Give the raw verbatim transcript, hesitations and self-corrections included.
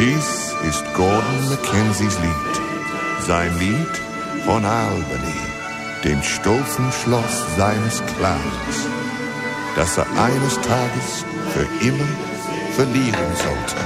Dies ist Gordon Mackenzies Lied, sein Lied von Albany, dem stolzen Schloss seines Clans, das er eines Tages für immer verlieren sollte.